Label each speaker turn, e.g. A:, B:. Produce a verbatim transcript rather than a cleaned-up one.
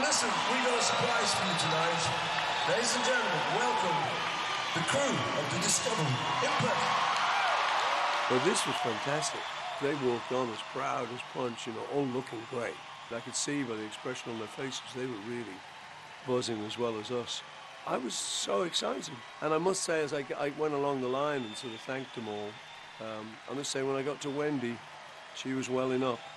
A: listen, we got a surprise for you tonight. Ladies and gentlemen, welcome the crew of the Discovery Impact.
B: Well, this was fantastic. They walked on as proud as punch, you know, all looking great. I could see by the expression on their faces they were really buzzing as well as us. I was so excited. And I must say, as I, I went along the line and sort of thanked them all, um, I must say when I got to Wendy, she was welling up.